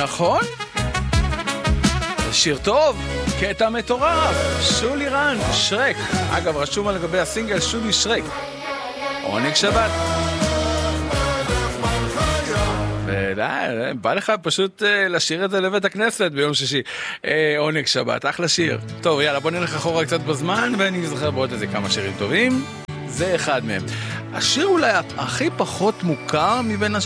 נכון? שיר טוב, קטע מטורף, שולי רן, שרק. אגב, רשום על גבי הסינגל שולי שרק. עונג שבת. בא לך פשוט לשיר את זה לבית הכנסת ביום שישי. עונג שבת, אחלה שיר. טוב, יאללה, בוא נלך אחורה קצת בזמן ואני אזכר בעוד איזה כמה שירים טובים. זה אחד מהם. השיר אולי הכי פחות מוכר מבין